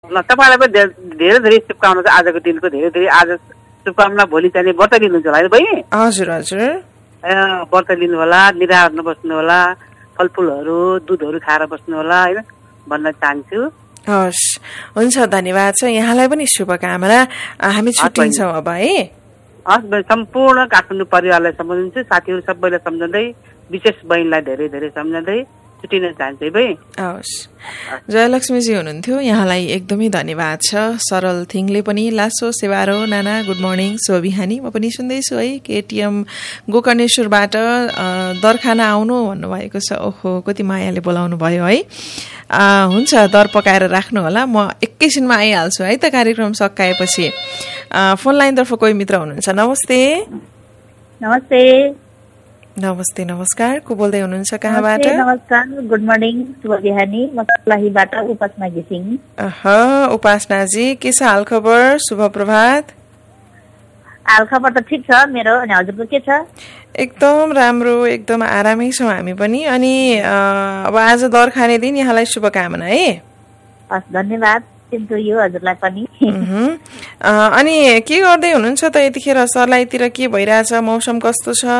तपाईँलाई पनि धेरै धेरै शुभकामना छ। आजको दिनको धेरै धेरै आज शुभकामना। भोलि चाहिँ व्रत लिनुहुन्छ होला है बहिनी? हजुर हजुर, व्रत लिनु होला, निराहार बस्नु होला, फलफुलहरू दुधहरू खाएर बस्नु होला होइन भन्न चाहन्छु। हस्, हुन्छ, धन्यवाद छ। यहाँलाई पनि शुभकामना। हामी छुट्टिन्छौँ अब है। हस्, सम्पूर्ण काठमाडौँ परिवारलाई सम्झिन्छु, साथीहरू सबैलाई सम्झँदै, विशेष बहिनीलाई धेरै धेरै सम्झँदै छुट्टिन चाहन्छु है बहिनी। हस्, जयलक्ष्मीजी हुनुहुन्थ्यो, यहाँलाई एकदमै धन्यवाद छ। सरल थिङले पनि लासो सेवारो नाना गुड मर्निङ शुभ बिहानी म पनि सुन्दैछु है। केटिएम गोकर्णेश्वरबाट दरखाना आउनु भन्नुभएको छ। ओहो, कति मायाले बोलाउनु भयो है। हुन्छ, दर पकाएर राख्नु होला, म एकैछिनमा आइहाल्छु है त कार्यक्रम सकाएपछि। फोन लाइनतर्फ कोही मित्र हुनुहुन्छ। नमस्ते। नमस्ते। नमस्ते, नमस्कार। को बोल्दै हुनुहुन्छ, कहाँबाट? नमस्कार, गुड मर्निङ शुभ बिहानी म सर्लाहीबाट उपासना घिसिङ। उपासनाजी, के छ हाल खबर? शुभ प्रभात। हाल खबर त ठिक छ मेरो, अनि हजुरको के छ? एकदम राम्रो, एकदम आरामै छौँ हामी पनि। अनि अब आज दर खाने दिन, यहाँलाई शुभकामना है। हस्, धन्यवाद यो हजुरलाई पनि। अनि के गर्दै हुनुहुन्छ त यतिखेर? सर्लाहीतिर के भइरहेछ? मौसम कस्तो छ?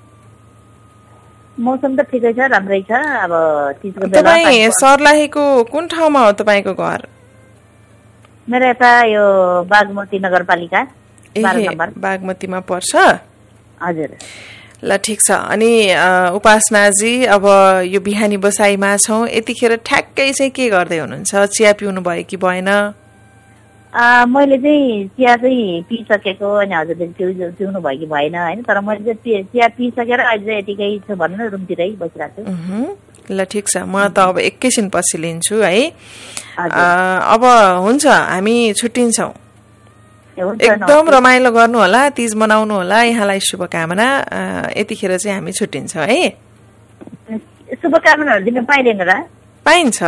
मौसम त ठिकै छ, राम्रै छ। अब तपाईँ सर्लाहीको कुन ठाउँमा हो तपाईँको घर? मेरो यता यो बागमती नगरपालिका 12 नम्बर बागमतीमा पर्छ। हजुर, ल ठिक छ। अनि उपासनाजी, अब यो बिहानी बसाइमा छौँ, यतिखेर ठ्याक्कै चाहिँ के गर्दै हुनुहुन्छ? चिया पिउनु भयो कि भएन? मैले चाहिँ चिया चाहिँ पिइसकेको, अनि हजुरले पिउनु भयो कि भएन होइन, तर मैले चाहिँ चिया पिइसकेर अहिले चाहिँ यतिकै छु भन्नु न, रुमतिरै बसिरहेको छु। ल ठिक छ, म त अब एकैछिन पछि लिन्छु है। अब हुन्छ, हामी छुट्टिन्छौँ। एकदम रमाइलो गर्नु होला, तीज मनाउनु होला, यहाँलाई शुभकामना। यतिखेर चाहिँ हामी छुट्टिन्छौँ है। शुभकामनाहरू दिन पाइँदैन र? पाइन्छ।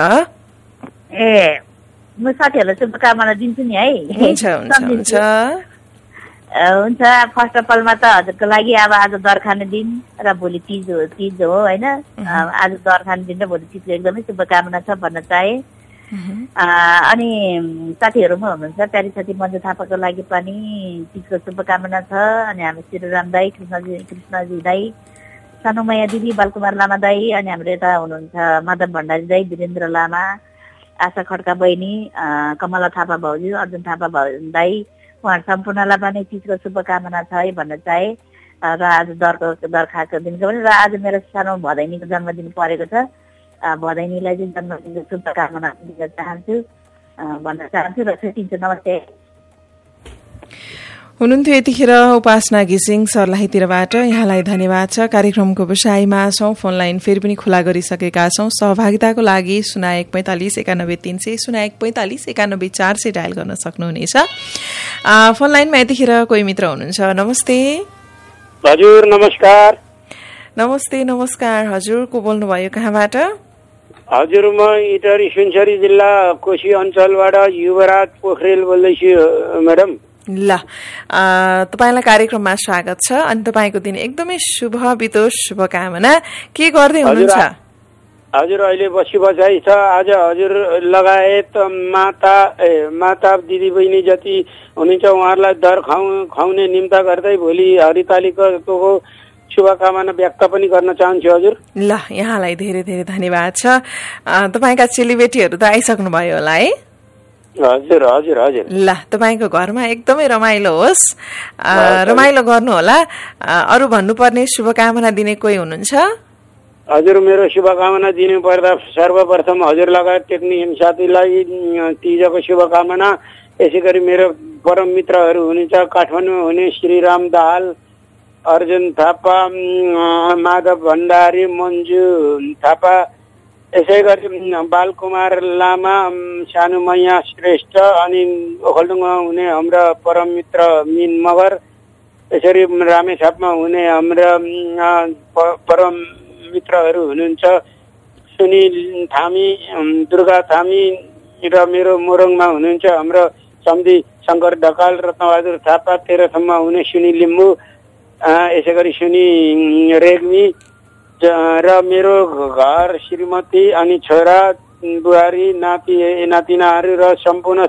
ए, म साथीहरूलाई शुभकामना दिन्छु नि है। हुन्छ हुन्छ हुन्छ हुन्छ। फर्स्ट अफ अलमा त हजुरको लागि अब आज दर खाने दिन र भोलि तीज हो होइन। आज दर खाने दिन र भोलि तीजको एकदमै शुभकामना छ भन्न चाहे। अनि साथीहरू पनि हुनुहुन्छ, प्यारी साथी मन्जु थापाको लागि पनि तीजको शुभकामना छ। अनि हाम्रो श्रीराम दाई, कृष्णजी दाई, सानुमैया दिदी, बालकुमार लामा दाई, अनि हाम्रो यता हुनुहुन्छ मदन भण्डारी दाई, वीरेन्द्र लामा, आशा खड्का बहिनी, कमला थापा भाउजू, अर्जुन थापा दाई, उहाँहरू सम्पूर्णलाई पनि तीजको शुभकामना छ है भन्न चाहे। र आज दर खाएको दिनको पनि, र आज मेरो सानो भदैनीको जन्मदिन परेको छ। भदैनीलाई चाहिँ जन्मदिनको शुभकामना दिन चाहन्छु भन्न चाहन्छु र छुट्टिन्छु। नमस्ते। हुनुहुन्थ्यो यतिखेर उपासना घिसिङ सर्लाहीतिरबाट। यहाँलाई धन्यवाद छ। कार्यक्रमको विषयमा छौँ, फोन लाइन फेरि पनि खुला गरिसकेका छौँ। सहभागिताको लागि 0145 91 300 0145 91 400 डायल गर्न सक्नुहुनेछ। फोन लाइनमा यतिखेर कोही मित्र हुनुहुन्छ। नमस्ते। हजुर नमस्कार। नमस्ते, नमस्कार। हजुर, को बोल्नुभयो, कहाँबाट? हजुर, म इटहरी सुनसरी जिल्ला कोशी अञ्चलबाट युवराज पोखरेल बोल्दैछु म्याडम। ल, तपाईँलाई कार्यक्रममा स्वागत छ। अनि तपाईँको दिन एकदमै शुभ बितोस्, शुभकामना। के गर्दै हुनुहुन्छ? हजुर, अहिले बसी बसाइ छ। आज हजुर लगायत माता दिदी बहिनी जति हुनुहुन्छ उहाँहरूलाई दर खुवाउने निम्ता गर्दै भोलि हरितालिकाको शुभकामना व्यक्त पनि गर्न चाहन्छु हजुर। ल, यहाँलाई धेरै धेरै धन्यवाद छ। तपाईँका चेलीबेटीहरू त आइसक्नु भयो होला है? हजुर हजुर हजुर। ल, तपाईँको घरमा एकदमै रमाइलो होस्, रमाइलो गर्नु होला। अरू भन्नुपर्ने शुभकामना दिने कोही हुनुहुन्छ? हजुर, मेरो शुभकामना दिनु पर्दा सर्वप्रथम हजुर लगायत टेक्निसियन साथीलाई तीजको शुभकामना। यसै गरी मेरो परम मित्रहरू हुनुहुन्छ, काठमाडौँ हुने श्रीराम दाहाल, अर्जुन थापा, माधव भण्डारी, मन्जु थापा, यसै गरी बालकुमार लामा, सानुमैया श्रेष्ठ, अनि ओखलडुङमा हुने हाम्रा परम मित्र मिन मगर, यसरी रामेछापमा हुने हाम्रा परम मित्रहरू हुनुहुन्छ, सुनिल थामी, दुर्गा थामी, र मेरो मोरङमा हुनुहुन्छ हाम्रो सम्धी शङ्कर ढकाल, रत्नबहादुर थापा, तेह्रथममा हुने सुनि लिम्बू, यसै गरी सुनि रेग्मी, र मेरो घर श्रीमती अनि छोरा बुहारी नातिनाहरू र सम्पूर्ण